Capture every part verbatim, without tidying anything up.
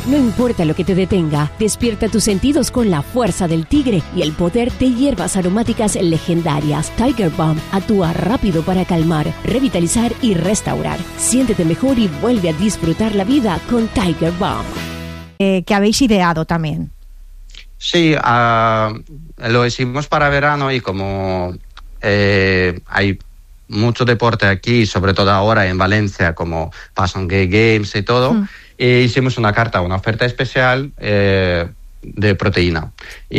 No importa lo que te detenga, despierta tus sentidos con la fuerza del tigre y el poder de hierbas aromáticas legendarias. Tiger Balm actúa rápido para calmar, revitalizar y restaurar. Siéntete mejor y vuelve a disfrutar la vida con Tiger Balm. Eh, que habéis ideado también. Sí, uh, lo hicimos para verano y como eh, hay mucho deporte aquí, sobre todo ahora en Valencia, como Passion Gay Games y todo, mm. e hicimos una carta, una oferta especial eh, de proteína.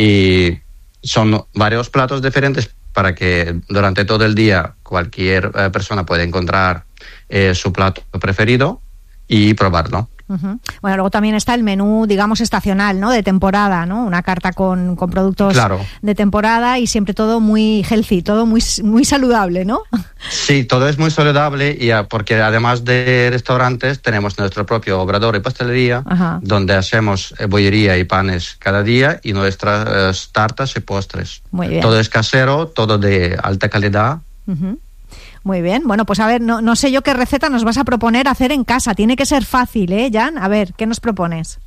Y son varios platos diferentes para que durante todo el día cualquier eh, persona pueda encontrar eh, su plato preferido y probarlo. Uh-huh. Bueno, luego también está el menú, digamos, estacional, ¿no? De temporada, ¿no? Una carta con, con productos claro. de temporada y siempre todo muy healthy, todo muy, muy saludable, ¿no? Sí, todo es muy saludable y porque además de restaurantes tenemos nuestro propio obrador y pastelería, uh-huh. donde hacemos bollería y panes cada día y nuestras eh, tartas y postres. Muy bien. Todo es casero, todo de alta calidad. Uh-huh. Muy bien, bueno, pues a ver, no, no sé yo qué receta nos vas a proponer hacer en casa. Tiene que ser fácil, ¿eh, Jan? A ver, ¿qué nos propones?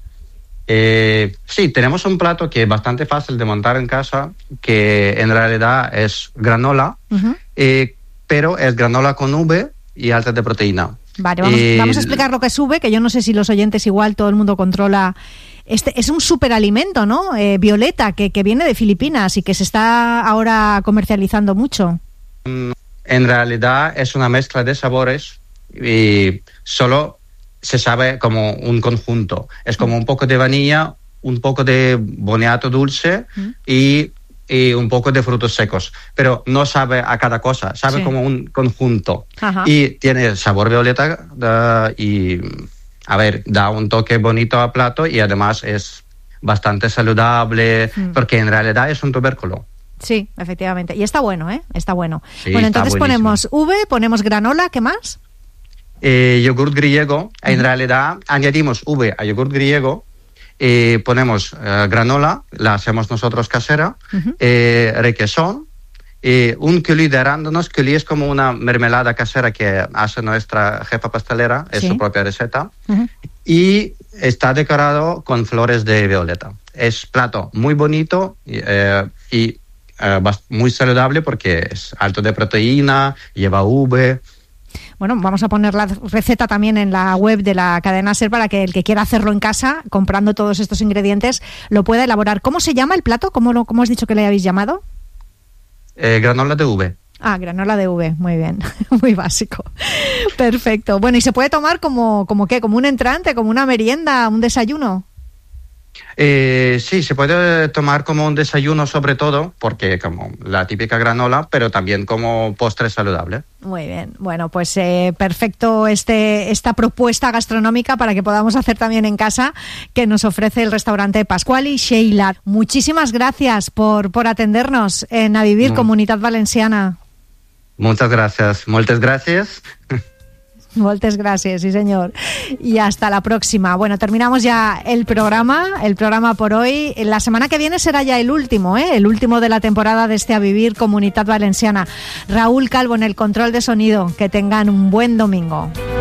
Eh, sí, tenemos un plato que es bastante fácil de montar en casa, que en realidad es granola, uh-huh. eh, pero es granola con uve y alta de proteína. Vale, vamos, eh, vamos a explicar lo que es uve, que yo no sé si los oyentes igual todo el mundo controla. Este es un superalimento, ¿no? Eh, violeta, que, que viene de Filipinas y que se está ahora comercializando mucho. Mm. En realidad es una mezcla de sabores y solo se sabe como un conjunto. Es como un poco de vainilla, un poco de boniato dulce mm. y, y un poco de frutos secos. Pero no sabe a cada cosa, sabe sí. como un conjunto. Ajá. Y tiene sabor violeta uh, y, a ver, da un toque bonito al plato y además es bastante saludable mm. porque en realidad es un tubérculo. Sí, efectivamente. Y está bueno, ¿eh? Está bueno. Sí, bueno, entonces buenísimo. Ponemos uve, ponemos granola, ¿qué más? Eh, yogurt griego. Uh-huh. En realidad añadimos uve a yogurt griego, eh, ponemos eh, granola, la hacemos nosotros casera, uh-huh. eh, requesón, eh, un coulis de arándanos. Coulis es como una mermelada casera que hace nuestra jefa pastelera, es sí. su propia receta, uh-huh. y está decorado con flores de violeta. Es plato muy bonito eh, y Uh, muy saludable porque es alto de proteína, lleva uve. Bueno, vamos a poner la receta también en la web de la cadena SER para que el que quiera hacerlo en casa, comprando todos estos ingredientes, lo pueda elaborar. ¿Cómo se llama el plato? ¿Cómo, lo, cómo has dicho que le habéis llamado? Eh, granola de uve. Ah, granola de uve, muy bien, muy básico. Perfecto. Bueno, ¿y se puede tomar como, como qué? ¿Como un entrante, como una merienda, un desayuno? Eh, sí, se puede tomar como un desayuno sobre todo, porque como la típica granola, pero también como postre saludable. Muy bien, bueno, pues eh, perfecto este esta propuesta gastronómica para que podamos hacer también en casa, que nos ofrece el restaurante Pasquali Sheila. Muchísimas gracias por, por atendernos en A Vivir, mm. Comunitat Valenciana. Muchas gracias, muchas gracias. Moltes gràcies, sí señor. Y hasta la próxima. Bueno, terminamos ya el programa, el programa por hoy. La semana que viene será ya el último, ¿eh? El último de la temporada de este A Vivir Comunitat Valenciana. Raúl Calvo en el control de sonido. Que tengan un buen domingo.